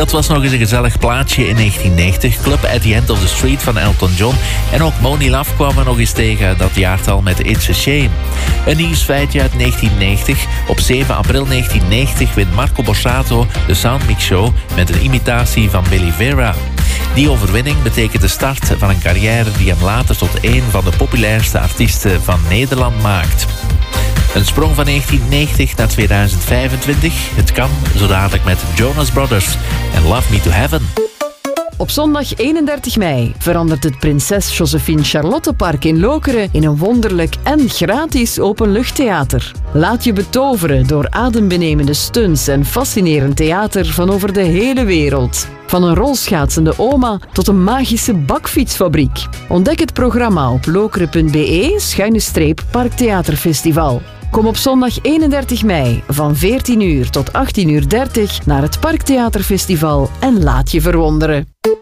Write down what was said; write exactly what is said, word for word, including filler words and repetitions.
Dat was nog eens een gezellig plaatje in negentien negentig. Club at the End of the Street van Elton John. En ook Moni Love kwam er nog eens tegen dat jaartal met It's a Shame. Een nieuwsfeitje uit negentien negentig. Op zeven april negentien negentig wint Marco Borsato de Soundmix Show met een imitatie van Billy Vera. Die overwinning betekent de start van een carrière die hem later tot een van de populairste artiesten van Nederland maakt. Een sprong van negentien negentig naar tweeduizend vijfentwintig. Het kan zo dadelijk met Jonas Brothers en Love Me to Heaven. Op zondag eenendertig mei verandert het Prinses Josephine Charlottepark in Lokeren in een wonderlijk en gratis openluchttheater. Laat je betoveren door adembenemende stunts en fascinerend theater van over de hele wereld. Van een rolschaatsende oma tot een magische bakfietsfabriek. Ontdek het programma op lokeren punt be schuine streep Parktheaterfestival. Kom op zondag eenendertig mei van veertien uur tot achttien uur dertig naar het Parktheaterfestival en laat je verwonderen.